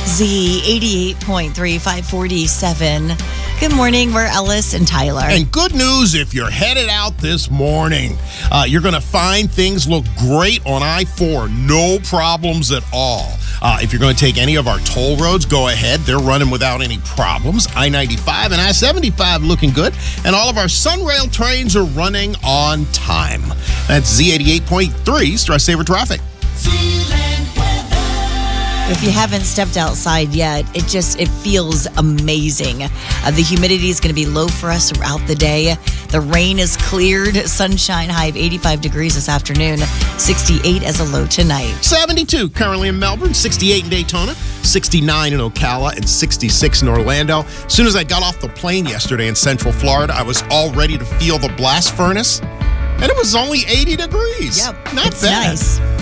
Z88.3, 547. Good morning. We're Ellis and Tyler. And good news if you're headed out this morning. You're going to find things look great on I-4. No problems at all. If you're going to take any of our toll roads, go ahead. They're running without any problems. I-95 and I-75 looking good. And all of our Sunrail trains are running on time. That's Z88.3, Stress Saver Traffic. If you haven't stepped outside yet, it feels amazing. The humidity is going to be low for us throughout the day. The rain is cleared. Sunshine, high of 85 degrees this afternoon. 68 as a low tonight. 72 currently in Melbourne, 68 in Daytona, 69 in Ocala, and 66 in Orlando. As soon as I got off the plane yesterday in Central Florida, I was all ready to feel the blast furnace, and it was only 80 degrees. Yep, Not it's bad. nice.